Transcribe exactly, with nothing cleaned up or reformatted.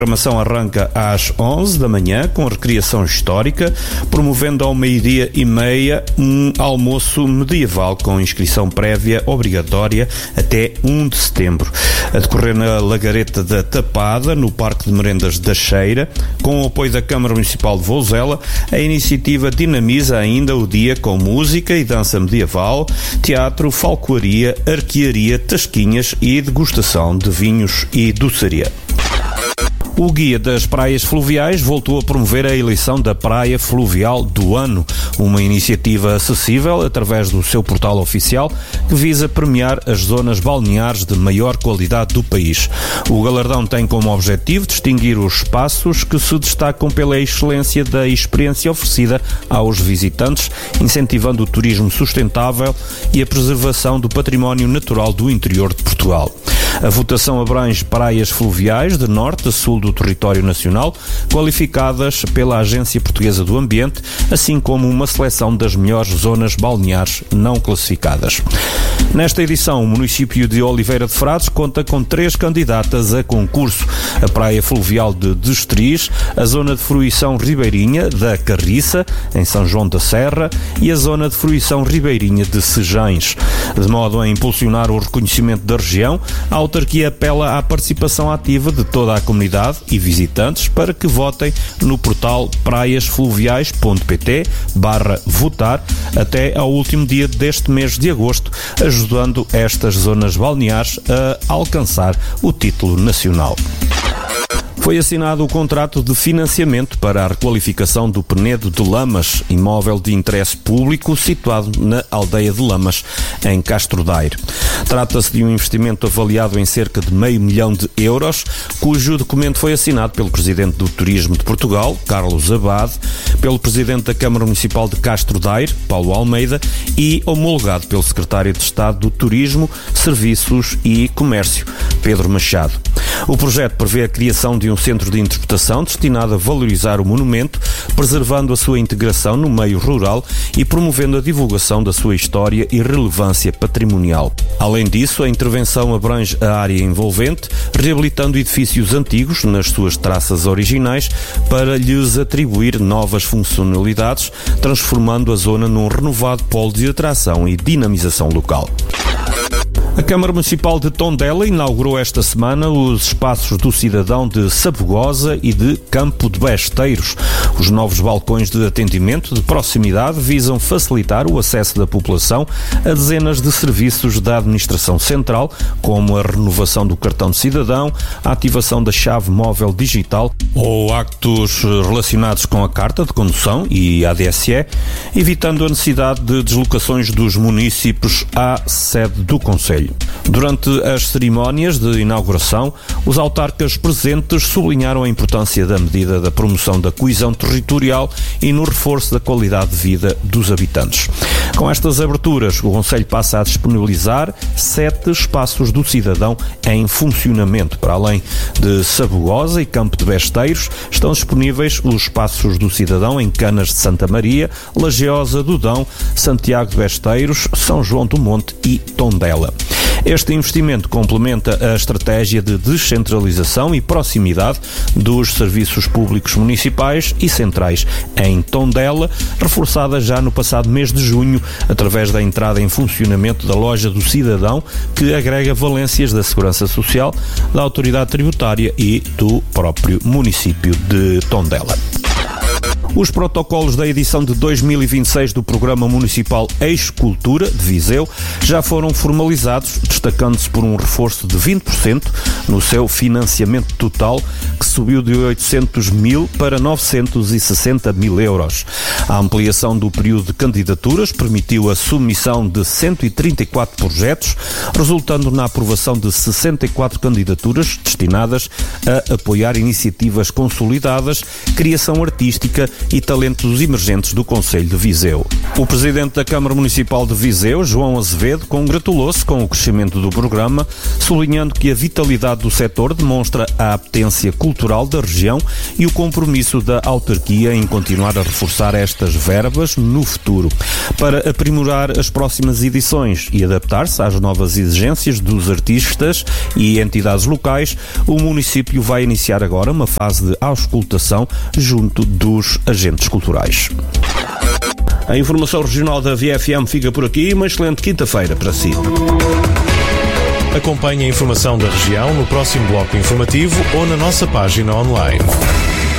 A programação arranca às onze da manhã com recriação histórica, promovendo ao meio-dia e meia um almoço medieval com inscrição prévia obrigatória até um de setembro. A decorrer na Lagareta da Tapada, no Parque de Merendas da Cheira, com o apoio da Câmara Municipal de Vouzela, a iniciativa dinamiza ainda o dia com música e dança medieval, teatro, falcoaria, arquearia, tasquinhas e degustação de vinhos e doçaria. O Guia das Praias Fluviais voltou a promover a eleição da Praia Fluvial do Ano, uma iniciativa acessível através do seu portal oficial que visa premiar as zonas balneares de maior qualidade do país. O galardão tem como objetivo distinguir os espaços que se destacam pela excelência da experiência oferecida aos visitantes, incentivando o turismo sustentável e a preservação do património natural do interior de Portugal. A votação abrange praias fluviais de norte a sul do território nacional, qualificadas pela Agência Portuguesa do Ambiente, assim como uma seleção das melhores zonas balneares não classificadas. Nesta edição, o município de Oliveira de Frades conta com três candidatas a concurso: a Praia Fluvial de Destriz, a Zona de Fruição Ribeirinha da Carriça, em São João da Serra, e a Zona de Fruição Ribeirinha de Sejães. De modo a impulsionar o reconhecimento da região, a autarquia apela à participação ativa de toda a comunidade e visitantes para que votem no portal praiasfluviais.pt barra votar até ao último dia deste mês de agosto, ajudando estas zonas balneares a alcançar o título nacional. Foi assinado o contrato de financiamento para a requalificação do Penedo de Lamas, imóvel de interesse público situado na aldeia de Lamas, em Castro Daire. Trata-se de um investimento avaliado em cerca de meio milhão de euros, cujo documento foi assinado pelo Presidente do Turismo de Portugal, Carlos Abade, pelo Presidente da Câmara Municipal de Castro Daire, Paulo Almeida, e homologado pelo Secretário de Estado do Turismo, Serviços e Comércio, Pedro Machado. O projeto prevê a criação de um centro de interpretação destinado a valorizar o monumento, preservando a sua integração no meio rural e promovendo a divulgação da sua história e relevância patrimonial. Além disso, a intervenção abrange a área envolvente, reabilitando edifícios antigos nas suas traças originais para lhes atribuir novas funcionalidades, transformando a zona num renovado polo de atração e dinamização local. A Câmara Municipal de Tondela inaugurou esta semana os espaços do cidadão de Sabugosa e de Campo de Besteiros. Os novos balcões de atendimento de proximidade visam facilitar o acesso da população a dezenas de serviços da administração central, como a renovação do cartão de cidadão, a ativação da chave móvel digital ou actos relacionados com a carta de condução e a A D S E, evitando a necessidade de deslocações dos municípios à sede do Conselho. Durante as cerimónias de inauguração, os autarcas presentes sublinharam a importância da medida da promoção da coesão territorial e no reforço da qualidade de vida dos habitantes. Com estas aberturas, o Conselho passa a disponibilizar sete espaços do cidadão em funcionamento. Para além de Sabugosa e Campo de Besteiros, estão disponíveis os espaços do cidadão em Canas de Santa Maria, Lajeosa do Dão, Santiago de Besteiros, São João do Monte e Tondela. Este investimento complementa a estratégia de descentralização e proximidade dos serviços públicos municipais e centrais em Tondela, reforçada já no passado mês de junho, através da entrada em funcionamento da Loja do Cidadão, que agrega valências da Segurança Social, da Autoridade Tributária e do próprio município de Tondela. Os protocolos da edição de dois mil e vinte e seis do Programa Municipal Eixo Cultura de Viseu já foram formalizados, destacando-se por um reforço de vinte por cento no seu financiamento total, que subiu de oitocentos mil para novecentos e sessenta mil euros. A ampliação do período de candidaturas permitiu a submissão de cento e trinta e quatro projetos, resultando na aprovação de sessenta e quatro candidaturas destinadas a apoiar iniciativas consolidadas, criação artística e talentos emergentes do Concelho de Viseu. O presidente da Câmara Municipal de Viseu, João Azevedo, congratulou-se com o crescimento do programa, sublinhando que a vitalidade do setor demonstra a apetência cultural da região e o compromisso da autarquia em continuar a reforçar estas verbas no futuro, para aprimorar as próximas edições e adaptar-se às novas exigências dos artistas e entidades locais. O município vai iniciar agora uma fase de auscultação junto dos agentes culturais. A informação regional da V F M fica por aqui. Uma excelente quinta-feira para si. Acompanhe a informação da região no próximo bloco informativo ou na nossa página online.